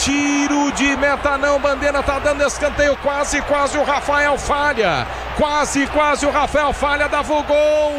tiro de meta não, bandeira tá dando escanteio, quase o Rafael falha, quase o Rafael falha, dava o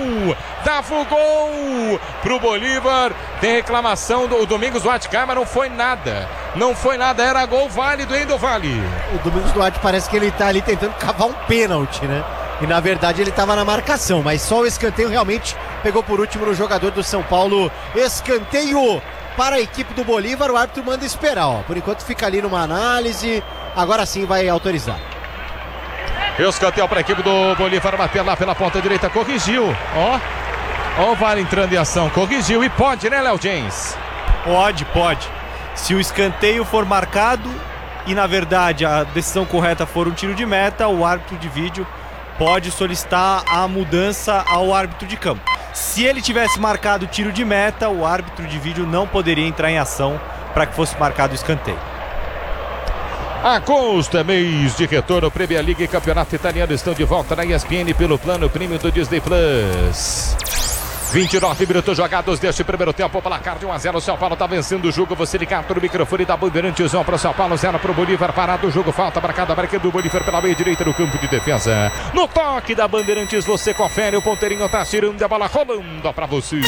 gol pro Bolívar. Tem reclamação do Domingos Duarte, mas não foi nada, era gol válido, hein, do Vale? O Domingos Duarte parece que ele tá ali tentando cavar um pênalti, né? E na verdade ele estava na marcação, mas só o escanteio realmente pegou por último no jogador do São Paulo. Escanteio para a equipe do Bolívar, o árbitro manda esperar, ó. Por enquanto fica ali numa análise, agora sim vai autorizar. Escanteio para a equipe do Bolívar, bater lá pela ponta direita, corrigiu, ó o Vale entrando em ação, corrigiu e pode, né, Léo James? Pode. Se o escanteio for marcado e na verdade a decisão correta for um tiro de meta, o árbitro de vídeo pode solicitar a mudança ao árbitro de campo. Se ele tivesse marcado o tiro de meta, o árbitro de vídeo não poderia entrar em ação para que fosse marcado o escanteio. Agosto é mês de retorno. Premier League e Campeonato Italiano estão de volta na ESPN pelo plano premium do Disney Plus. 29 minutos jogados deste primeiro tempo, placar de 1-0, o São Paulo está vencendo o jogo, você ligado no microfone da Bandeirantes, 1 para o São Paulo, 0 para o Bolívar, parado o jogo, falta marcada para do Bolívar pela meia direita no campo de defesa. No toque da Bandeirantes você confere, o ponteirinho está tirando a bola, rolando para você.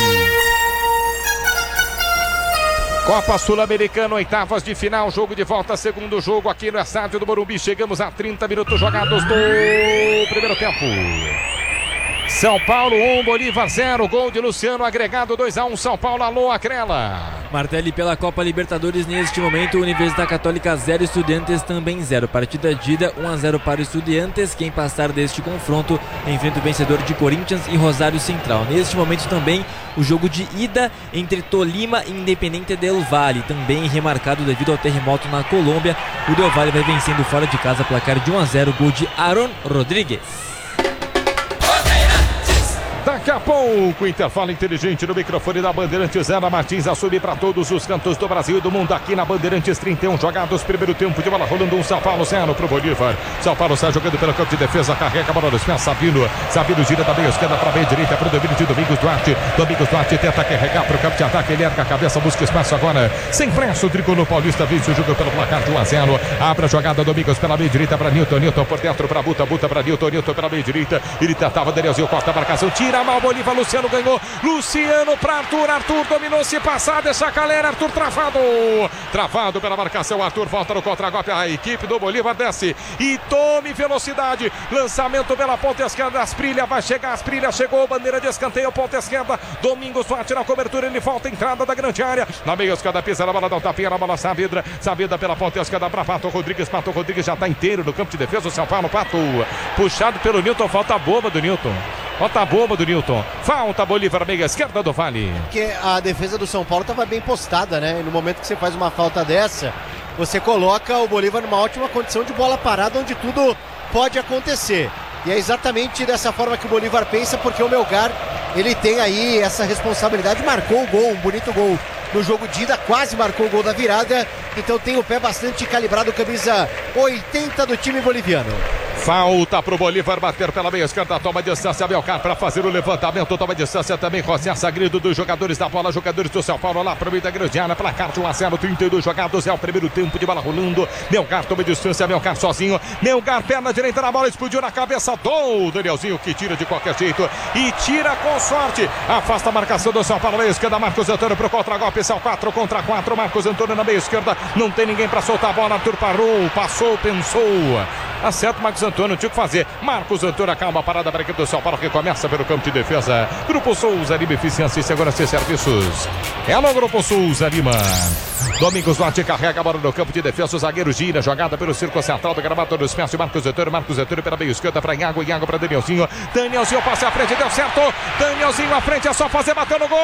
Copa Sul-Americana, oitavas de final, jogo de volta, segundo jogo aqui no estádio do Morumbi, chegamos a 30 minutos jogados do primeiro tempo. São Paulo 1, Bolívar 0, gol de Luciano, agregado 2-1, São Paulo, alô, Acrela. Martelli pela Copa Libertadores, neste momento, Universidade Católica 0, Estudiantes também 0. Partida de ida, 1-0 para o Estudiantes. Quem passar deste confronto enfrenta o vencedor de Corinthians e Rosário Central. Neste momento também, o jogo de ida entre Tolima e Independiente del Valle, também remarcado devido ao terremoto na Colômbia. O Del Valle vai vencendo fora de casa, placar de 1-0, gol de Aaron Rodrigues. Daqui a pouco, intervalo inteligente no microfone da Bandeirantes. Ana Martins assume para todos os cantos do Brasil e do mundo aqui na Bandeirantes. 31 jogados, primeiro tempo de bola rolando, um São Paulo 0 para o Bolívar. São Paulo sai jogando pelo campo de defesa, carrega a bola nos pés, Sabino gira da meia esquerda para a meia direita para o domínio de Domingos Duarte tenta carregar para o campo de ataque, ele erga a cabeça, busca espaço agora, sem pressa, o tricolor paulista vence o jogo pelo placar de 1-0. Abre a jogada, Domingos pela meia direita para Newton por dentro para Buta para Newton pela meia direita, ele tentava, Danielzinho corta a marcação, tira mal, Bolívar, Luciano ganhou, Luciano para Arthur dominou, se passar, deixa a galera, Arthur travado pela marcação, Arthur volta no contra-golpe, a equipe do Bolívar desce e tome velocidade, lançamento pela ponta esquerda, Asprilha vai chegar, Asprilha chegou, bandeira de escanteio, ponta esquerda, Domingos Duarte na cobertura, ele volta, entrada da grande área, na meia esquerda, pisa na bola, dá um tapinha na bola, Saavedra pela ponta esquerda para Pato Rodrigues já está inteiro no campo de defesa, o São Paulo, Pato, puxado pelo Newton, falta boba do Newton. Falta Bolívar, meia esquerda do Vale. Porque a defesa do São Paulo estava bem postada, né? E no momento que você faz uma falta dessa, você coloca o Bolívar numa ótima condição de bola parada, onde tudo pode acontecer. E é exatamente dessa forma que o Bolívar pensa, porque o Melgar, ele tem aí essa responsabilidade, marcou o gol, um bonito gol no jogo de ida, quase marcou o gol da virada, então tem o pé bastante calibrado, camisa 80 do time boliviano. Falta pro Bolívar bater pela meia esquerda, toma distância Melgar para fazer o levantamento, toma distância também José Sagredo dos jogadores da bola, jogadores do São Paulo lá pro meio da grande área, placar de 1-0, 32 jogados, é o primeiro tempo de bola rolando, Melgar toma distância, Melgar sozinho, Melgar perna direita na bola, explodiu na cabeça do Danielzinho, que tira de qualquer jeito e tira com sorte, afasta a marcação do São Paulo, meia esquerda, Marcos Antônio pro contra-golpe, são 4 contra 4, Marcos Antônio na meia esquerda, não tem ninguém para soltar a bola, Arthur parou, passou, pensou, acerta o Marcos Antônio, tinha que fazer, Marcos Antônio acaba a parada para a equipe do São Paulo, que começa pelo campo de defesa, Grupo Souza Lima, eficiência e segurança e serviços, é no Grupo Souza Lima. Domingos Duarte carrega a bola no campo de defesa, o zagueiro gira, jogada pelo círculo central do gramado dos pés, Marcos Antônio pela meia esquerda para Iago para Danielzinho passa à frente, deu certo, Danielzinho à frente, é só fazer, bateu no gol,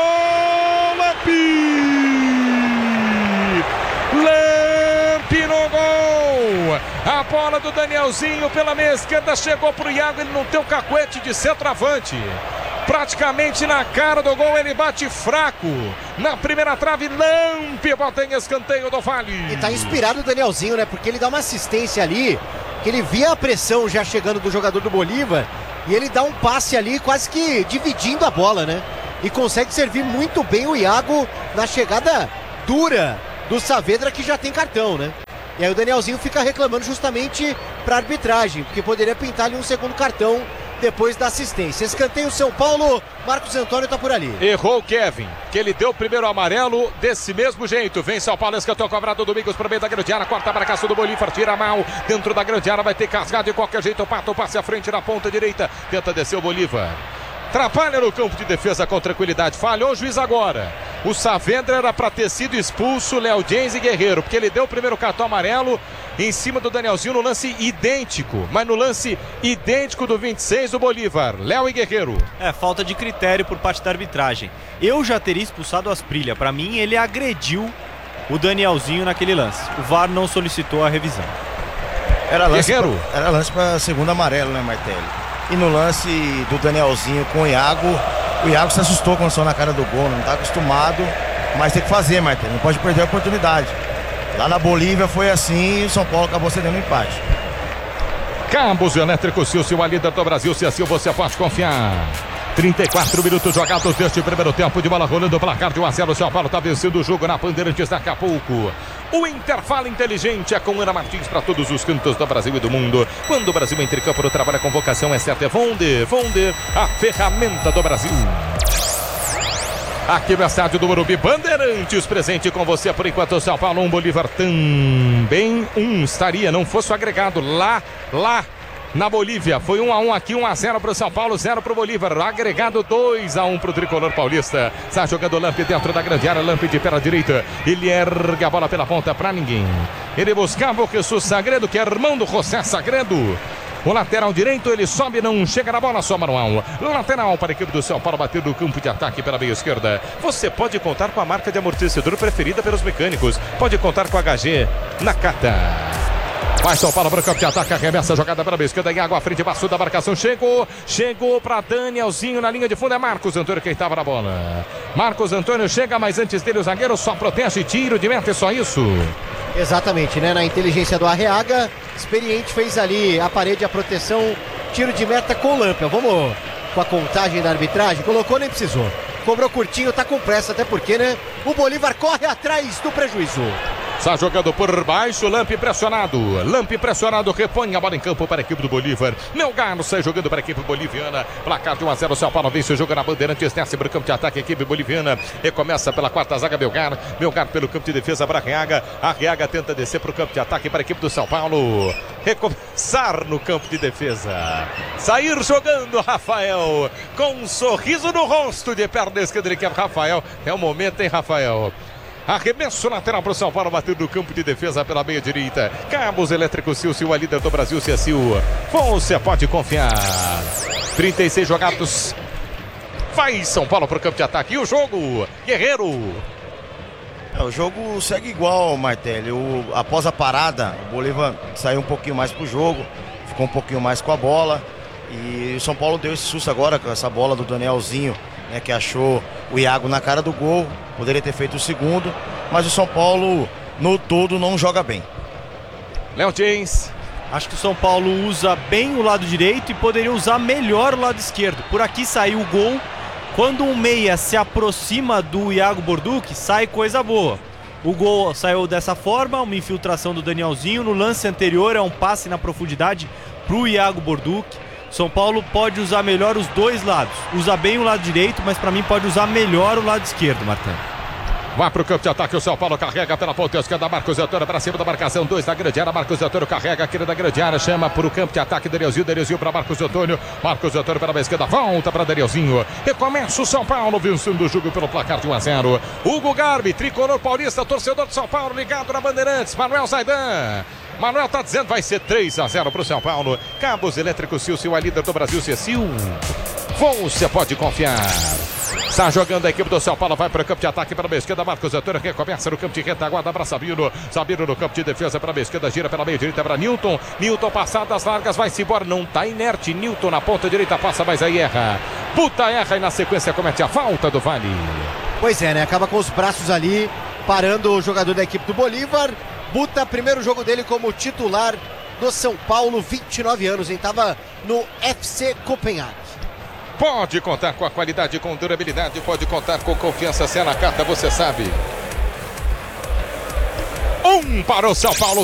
Lampi no gol, a bola do Danielzinho pela meia esquerda chegou pro Iago, ele não tem o cacuete de centroavante, praticamente na cara do gol, ele bate fraco na primeira trave, Lampi bota em escanteio do Vale. E tá inspirado o Danielzinho, né, porque ele dá uma assistência ali, que ele via a pressão já chegando do jogador do Bolívar, e ele dá um passe ali quase que dividindo a bola, né, e consegue servir muito bem o Iago na chegada dura do Saavedra, que já tem cartão, né? E aí o Danielzinho fica reclamando justamente para arbitragem, porque poderia pintar ali um segundo cartão depois da assistência. Escanteio São Paulo, Marcos Antônio tá por ali. Errou o Kevin, que ele deu o primeiro amarelo desse mesmo jeito. Vem São Paulo, escanteio cobrado do Domingos para meio da grande área, corta a marcação do Bolívar, tira mal dentro da grande área, vai ter cascado de qualquer jeito. O Pato passe à frente na ponta direita, tenta descer o Bolívar. Atrapalha no campo de defesa com tranquilidade. Falhou o juiz agora. O Saavedra era para ter sido expulso, Léo James e Guerreiro, porque ele deu o primeiro cartão amarelo em cima do Danielzinho no lance idêntico. Mas no lance idêntico do 26 do Bolívar, Léo e Guerreiro. Falta de critério por parte da arbitragem. Eu já teria expulsado o Asprilla. Para mim, ele agrediu o Danielzinho naquele lance. O VAR não solicitou a revisão. Era lance para segundo amarelo, né, Martelli? E no lance do Danielzinho com o Iago se assustou quando saiu na cara do gol, não está acostumado, mas tem que fazer, Martelli, não pode perder a oportunidade. Lá na Bolívia foi assim e o São Paulo acabou cedendo um empate. Cabos Elétricos Silcio, a líder do Brasil, se assim você pode confiar. 34 minutos jogados deste primeiro tempo, de bola rolando, o placar de 1-0. O São Paulo está vencendo o jogo na Bandeirantes daqui a pouco. O intervalo inteligente é com Ana Martins para todos os cantos do Brasil e do mundo. Quando o Brasil entra em campo no trabalho, a convocação é certa. É Vonder, a ferramenta do Brasil. Aqui no estádio do Morumbi, Bandeirantes presente com você por enquanto. São Paulo 1, Bolívar também 1 estaria, não fosse o agregado lá na Bolívia. Foi 1-1 aqui, 1-0 para o São Paulo, 0 para o Bolívar. Agregado 2-1 para o tricolor paulista. Está jogando o Lamp dentro da grande área. Lamp de pé direita. Ele ergue a bola pela ponta para ninguém. Ele buscava o Jesus Sagredo, que é irmão do José Sagredo. O lateral direito, ele sobe, não chega na bola, só manual. Lateral para a equipe do São Paulo, bater no campo de ataque pela meia esquerda. Você pode contar com a marca de amortecedor preferida pelos mecânicos. Pode contar com a HG Nakata. Vai São Paulo para o campo de ataque, arremessa a jogada para a esquerda, em água à frente, passou da marcação, chegou para Danielzinho na linha de fundo, é Marcos Antônio quem estava na bola. Marcos Antônio chega, mas antes dele o zagueiro só protege, tiro de meta, é só isso. Exatamente, né? Na inteligência do Arreaga, experiente, fez ali a parede, a proteção, tiro de meta com o Lampa. Vamos com a contagem da arbitragem, colocou, nem precisou. Cobrou curtinho, tá com pressa, até porque, né? O Bolívar corre atrás do prejuízo. Está jogando por baixo, Lamp pressionado, repõe a bola em campo para a equipe do Bolívar. Melgar sai jogando para a equipe boliviana. Placar de 1-0, São Paulo vence o jogo na Bandeirantes, desce para o campo de ataque, a equipe boliviana. Recomeça pela quarta zaga, Melgar pelo campo de defesa para Arreaga tenta descer para o campo de ataque para a equipe do São Paulo. Recomeçar no campo de defesa. Sair jogando, Rafael, com um sorriso no rosto, de perna esquerda, ele quer Rafael. É o momento, hein, Rafael? Arremesso lateral para o São Paulo, batendo no campo de defesa pela meia direita. Cabos Elétricos Silcio, a líder do Brasil, Ciacil. Você pode confiar. 36 jogados. Vai São Paulo para o campo de ataque. E o jogo, Guerreiro. O jogo segue igual, Martelli. Após a parada, o Bolívar saiu um pouquinho mais pro jogo, ficou um pouquinho mais com a bola. E o São Paulo deu esse susto agora com essa bola do Danielzinho, né, que achou o Iago na cara do gol. Poderia ter feito o segundo, mas o São Paulo no todo não joga bem. Léo James. Acho que o São Paulo usa bem o lado direito e poderia usar melhor o lado esquerdo. Por aqui saiu o gol. Quando um meia se aproxima do Iago Borduc, sai coisa boa. O gol saiu dessa forma, uma infiltração do Danielzinho. No lance anterior é um passe na profundidade para o Iago Borduc. São Paulo pode usar melhor os dois lados. Usa bem o lado direito, mas para mim pode usar melhor o lado esquerdo, Martelo. Vai pro campo de ataque, o São Paulo carrega pela ponta esquerda, Marcos Antônio para cima da marcação, 2 da grande área, Marcos Antônio carrega aqui da grande área, chama pro campo de ataque, Danielzinho para Marcos Antônio pela esquerda, volta para Danielzinho, recomeça o São Paulo vencendo o jogo pelo placar de 1-0. Hugo Garbi, tricolor paulista, torcedor de São Paulo, ligado na Bandeirantes, Manuel Zaidan. Manuel tá dizendo vai ser 3-0 pro São Paulo. Cabos Elétricos Silcio, a líder do Brasil, Cecil. Você pode confiar. Está jogando a equipe do São Paulo, vai para o campo de ataque pela meia esquerda, Marcos Antônio recomeça no campo de retaguarda para Sabino no campo de defesa pela meia esquerda, gira pela meia direita para Newton passadas largas, vai-se embora, não está inerte, Newton na ponta direita passa, mas aí erra e na sequência comete a falta do Vale. Pois é, né, acaba com os braços ali, parando o jogador da equipe do Bolívar. Buta, primeiro jogo dele como titular do São Paulo, 29 anos, hein? Tava no FC Copenhague. Pode contar com a qualidade, com durabilidade, pode contar com confiança, se é na carta, você sabe. 1 para o São Paulo.